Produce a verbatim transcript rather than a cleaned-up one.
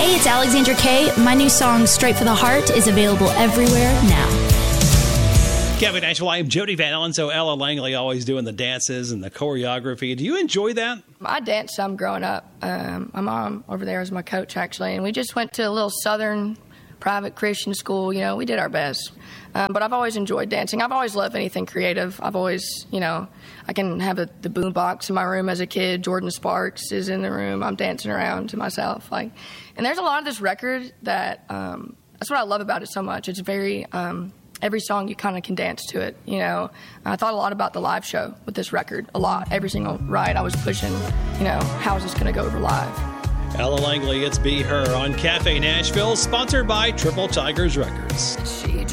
Hey, it's Alexandra Kay. My new song, Straight for the Heart, is available everywhere now. Cafe Nashville, I am Jody Van Allen. So Ella Langley always doing the dances and the choreography. Do you enjoy that? I danced some growing up. Um, my mom over there was my coach, actually, and we just went to a little southern private Christian school. You know, we did our best. Um, but I've always enjoyed dancing. I've always loved anything creative. I've always, you know, I can have a, the boom box in my room as a kid. Jordan Sparks is in the room. I'm dancing around to myself. Like, and there's a lot of this record that, um, that's what I love about it so much. It's very, um, every song you kind of can dance to it, you know. I thought a lot about the live show with this record, a lot. Every single ride I was pushing, you know, how is this going to go over live? Ella Langley, it's Be Her on Cafe Nashville, sponsored by Triple Tigers Records. She